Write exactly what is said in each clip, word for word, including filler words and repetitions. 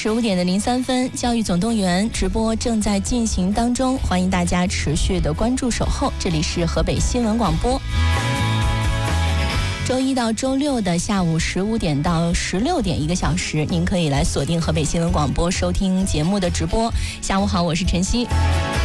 十五点的零三分，教育总动员直播正在进行当中，欢迎大家持续的关注守候。这里是河北新闻广播，周一到周六的下午十五点到十六点一个小时，您可以来锁定河北新闻广播收听节目的直播。下午好，我是晨曦。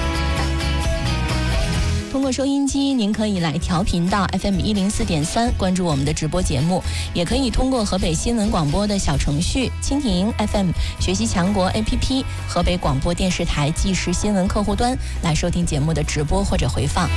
通过收音机，您可以来调频到 F M 一零四点三，关注我们的直播节目；也可以通过河北新闻广播的小程序、蜻蜓 F M、学习强国 A P P、河北广播电视台即时新闻客户端来收听节目的直播或者回放。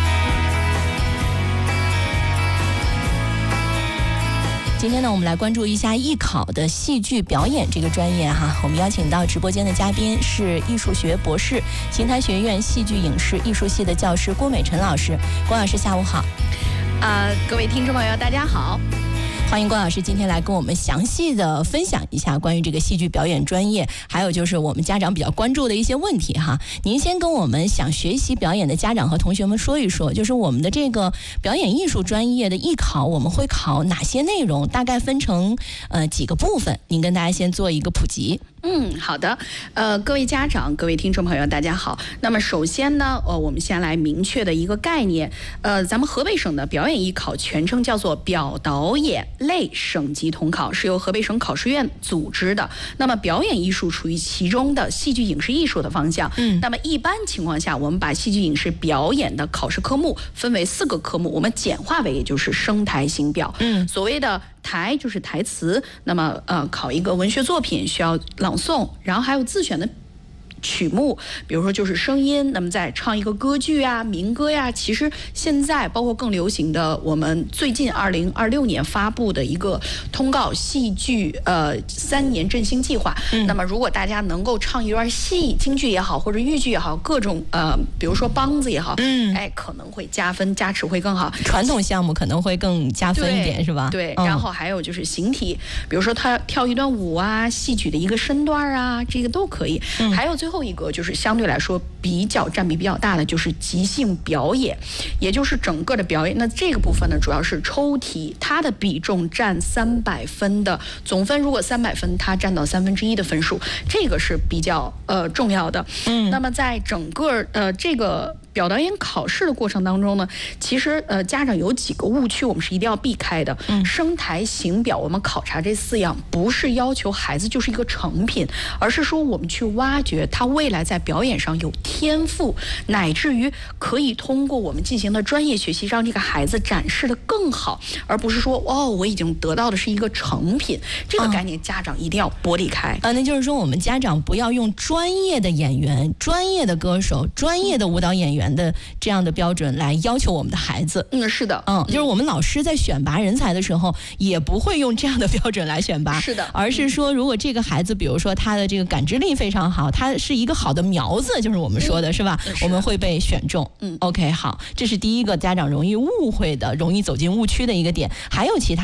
今天呢，我们来关注一下艺考的戏剧表演这个专业哈。我们邀请到直播间的嘉宾是艺术学博士、邢台学院戏剧影视艺术系的教师郭美辰老师。郭老师，下午好。 呃，各位听众朋友，大家好。 欢迎郭老师今天来跟我们详细的分享一下关于这个戏剧表演专业，还有就是我们家长比较关注的一些问题哈。您先跟我们想学习表演的家长和同学们说一说，就是我们的这个表演艺术专业的艺考，我们会考哪些内容？大概分成呃几个部分？您跟大家先做一个普及。 嗯，好的。呃，各位家长、各位听众朋友，大家好。那么首先呢，呃，我们先来明确的一个概念。呃，咱们河北省的表演艺考全称叫做表导演类省级统考，是由河北省考试院组织的。那么表演艺术属于其中的戏剧影视艺术的方向。嗯。那么一般情况下，我们把戏剧影视表演的考试科目分为四个科目，我们简化为也就是声台形表。嗯。所谓的台就是台词，那么呃考一个文学作品需要朗诵，然后还有自选的曲目，比如说就是声音，那么再唱一个歌剧啊、民歌呀。其实现在包括更流行的，我们最近二零二六年发布的一个通告戏剧呃三年振兴计划。嗯、那么如果大家能够唱一段戏，京剧也好，或者豫剧也好，各种呃比如说梆子也好，嗯，哎可能会加分加持会更好。 传统项目可能会更加分一点，是吧？ 对，嗯、然后还有就是形体，比如说他跳一段舞啊，戏曲的一个身段啊，这个都可以。嗯、还有最后一个就是相对来说比较占比比较大的就是即兴表演，也就是整个的表演。那这个部分呢，主要是抽题，它的比重占三百分的总分，如果三百分，它占到三分之一的分数，这个是比较呃重要的。嗯，那么在整个呃这个表导演考试的过程当中呢，其实呃家长有几个误区，我们是一定要避开的。嗯，声台形表，我们考察这四样，不是要求孩子就是一个成品，而是说我们去挖掘他未来在表演上有天赋，乃至于可以通过我们进行的专业学习，让这个孩子展示的更好，而不是说哦我已经得到的是一个成品，这个概念家长一定要剥离开。 啊，那就是说我们家长不要用专业的演员、专业的歌手、专业的舞蹈演员的这样的标准来要求我们的孩子。 嗯，是的， 嗯，就是我们老师在选拔人才的时候，也不会用这样的标准来选拔。 是的， 而是说，如果这个孩子，比如说他的这个感知力非常好，他是一个好的苗子，就是我们说的、嗯、是吧？是我们会被选中。嗯 ，OK， 好，这是第一个家长容易误会的、容易走进误区的一个点。还有其他